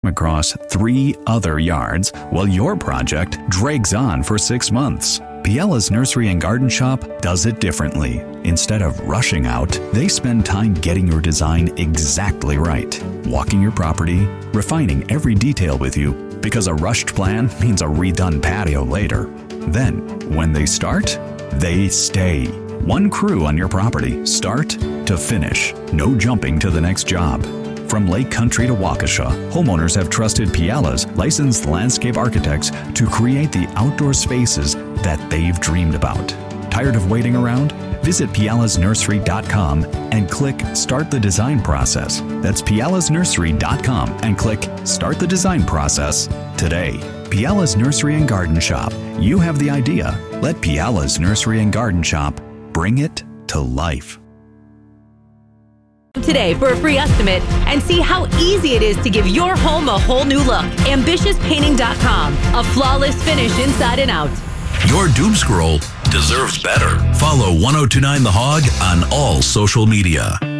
across 3 other yards while your project drags on for 6 months. Piela's Nursery and Garden Shop does it differently. Instead of rushing out, they spend time getting your design exactly right, walking your property, refining every detail with you, because a rushed plan means a redone patio later. Then, when they start, they stay. One crew on your property, start to finish. No jumping to the next job. From Lake Country to Waukesha, homeowners have trusted Piela's licensed landscape architects to create the outdoor spaces that they've dreamed about. Tired of waiting around? Visit pielasnursery.com and click Start the Design Process. That's pielasnursery.com and click Start the Design Process today. Piela's Nursery and Garden Shop. You have the idea. Let Piela's Nursery and Garden Shop bring it to life. Today for a free estimate and see how easy it is to give your home a whole new look. AmbitiousPainting.com. A flawless finish inside and out. Your doom scroll deserves better. Follow 1029 The Hog on all social media.